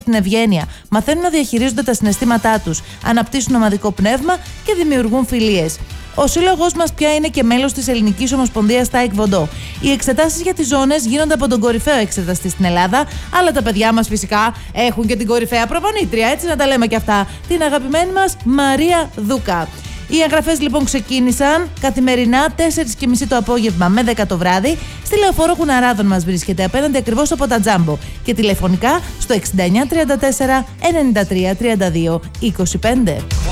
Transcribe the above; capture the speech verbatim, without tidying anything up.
την ευγένεια, μαθαίνουν να διαχειρίζονται τα συναισθήματά τους, αναπτύσσουν ομαδικό πνεύμα και δημιουργούν φιλίες. Ο σύλλογος μας πια είναι και μέλος της Ελληνικής Ομοσπονδίας Τάικβοντό. Οι εξετάσεις για τις ζώνες γίνονται από τον κορυφαίο εξεταστή στην Ελλάδα, αλλά τα παιδιά μας φυσικά έχουν και την κορυφαία προπονήτρια, έτσι να τα λέμε και αυτά, την αγαπημένη μας Μαρία Δούκα. Οι εγγραφές λοιπόν ξεκίνησαν καθημερινά τέσσερις και μισή το απόγευμα με δέκα το βράδυ. Στη Λεωφόρο Κουναράδων μας βρίσκεται, απέναντι ακριβώς από τα Τζάμπο, και τηλεφωνικά στο εξήντα εννιά τριάντα τέσσερα ενενήντα τρία τριάντα δύο είκοσι πέντε.